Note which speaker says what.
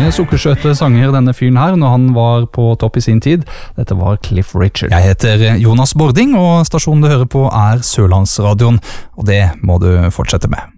Speaker 1: mange sukkersøte sanger denne fyren her når han var på topp i sin tid. Dette var Cliff Richard. Jeg heter Jonas Bording, og stasjonen du hører på er Sørlandsradioen, og det må du fortsette med.